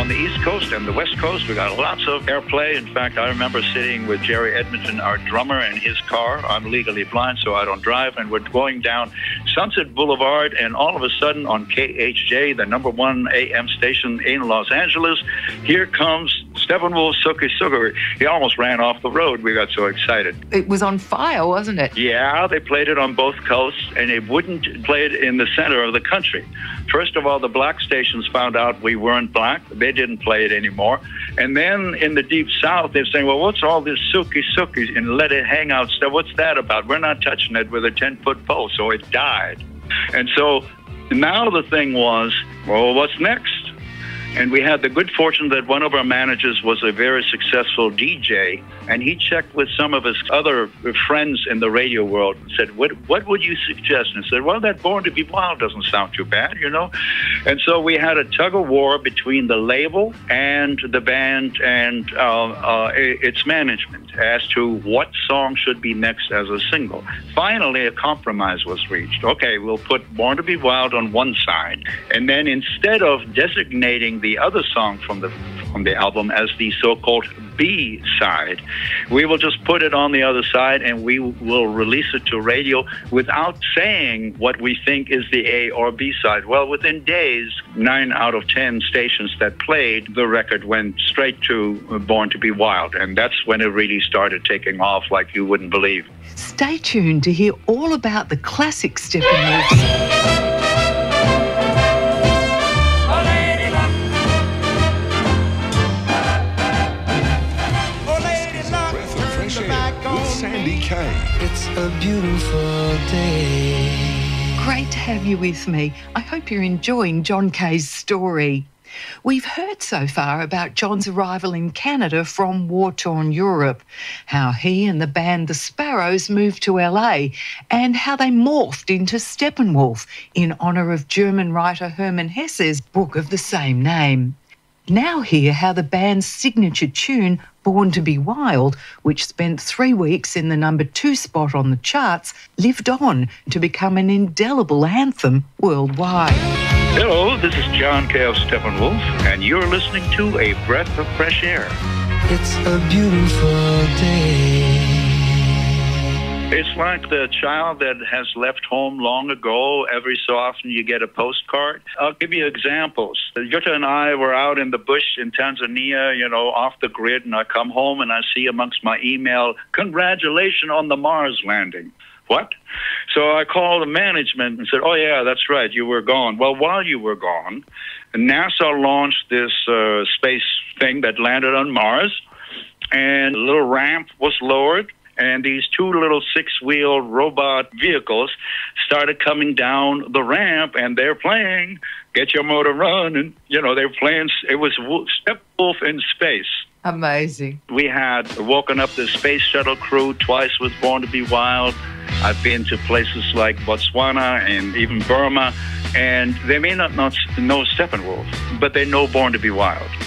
on the East Coast and the West Coast. We got lots of airplay. In fact, I remember sitting with Jerry Edmonton, our drummer, in his car. I'm legally blind, so I don't drive. And we're going down Sunset Boulevard, and all of a sudden on KHJ, the #1 AM station in Los Angeles, here comes Steppenwolf, Sookie Sookie. He almost ran off the road. We got so excited. It was on fire, wasn't it? Yeah, they played it on both coasts, and they wouldn't play it in the center of the country. First of all, the black stations found out we weren't black. They didn't play it anymore. And then in the Deep South, they're saying, well, what's all this Sookie Sookie and let it hang out stuff? What's that about? We're not touching it with a 10-foot pole. So it died. And so now the thing was, well, what's next? And we had the good fortune that one of our managers was a very successful DJ, and he checked with some of his other friends in the radio world and said, what would you suggest? And said, well, that Born to Be Wild doesn't sound too bad, you know? And so we had a tug-of-war between the label and the band and its management as to what song should be next as a single. Finally, a compromise was reached. Okay, we'll put Born to Be Wild on one side, and then instead of designating the other song from the album as the so-called B side, we will just put it on the other side, and we will release it to radio without saying what we think is the A or B side. Well, within days, 9 out of 10 stations that played the record went straight to Born to Be Wild, and that's when it really started taking off like you wouldn't believe. Stay tuned to hear all about the classic Steppenwolf. Sandy Kaye. It's a beautiful day. Great to have you with me. I hope you're enjoying John Kaye's story. We've heard so far about John's arrival in Canada from war-torn Europe, how he and the band The Sparrows moved to LA, and how they morphed into Steppenwolf in honour of German writer Hermann Hesse's book of the same name. Now hear how the band's signature tune, Born to Be Wild, which spent 3 weeks in the #2 spot on the charts, lived on to become an indelible anthem worldwide. Hello, this is John Kaye of Steppenwolf, and you're listening to A Breath of Fresh Air. It's a beautiful day. It's like the child that has left home long ago. Every so often you get a postcard. I'll give you examples. Jutta and I were out in the bush in Tanzania, you know, off the grid, and I come home and I see amongst my email, congratulations on the Mars landing. What? So I called the management and said, oh, yeah, that's right, you were gone. Well, while you were gone, NASA launched this space thing that landed on Mars, and a little ramp was lowered, and these 2 little 6-wheel robot vehicles started coming down the ramp, and they're playing Get Your Motor Running. You know, they're playing, it was Steppenwolf in space. Amazing. We had woken up the space shuttle crew twice with Born to Be Wild. I've been to places like Botswana and even Burma, and they may not know Steppenwolf, but they know Born to Be Wild.